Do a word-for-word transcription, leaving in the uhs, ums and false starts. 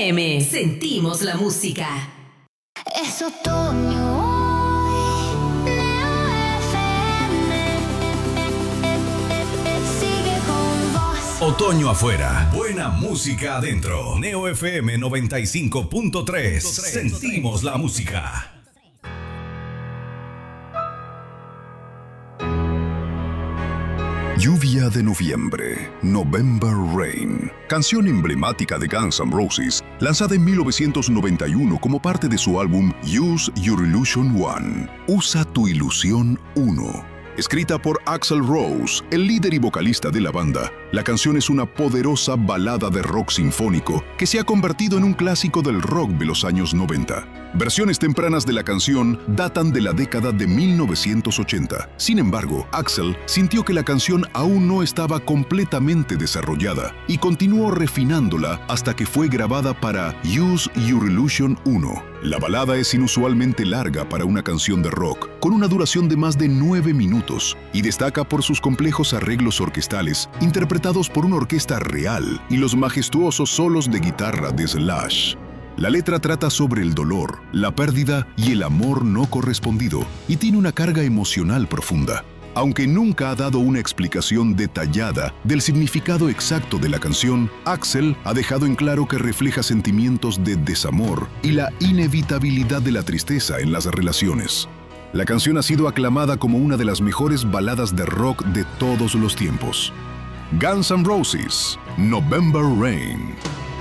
M. Sentimos la música. Es otoño hoy, Neo F M sigue con vos. Otoño afuera, buena música adentro. Neo F M noventa y cinco punto tres. Sentimos la música. Lluvia de noviembre, November Rain, canción emblemática de Guns N' Roses, lanzada en mil novecientos noventa y uno como parte de su álbum Use Your Illusion uno, Usa tu Ilusión uno. Escrita por Axl Rose, el líder y vocalista de la banda, la canción es una poderosa balada de rock sinfónico que se ha convertido en un clásico del rock de los años noventa. Versiones tempranas de la canción datan de la década de mil novecientos ochenta. Sin embargo, Axl sintió que la canción aún no estaba completamente desarrollada y continuó refinándola hasta que fue grabada para Use Your Illusion uno. La balada es inusualmente larga para una canción de rock, con una duración de más de nueve minutos, y destaca por sus complejos arreglos orquestales, interpretados por una orquesta real, y los majestuosos solos de guitarra de Slash. La letra trata sobre el dolor, la pérdida y el amor no correspondido, y tiene una carga emocional profunda. Aunque nunca ha dado una explicación detallada del significado exacto de la canción, Axl ha dejado en claro que refleja sentimientos de desamor y la inevitabilidad de la tristeza en las relaciones. La canción ha sido aclamada como una de las mejores baladas de rock de todos los tiempos. Guns N' Roses, November Rain.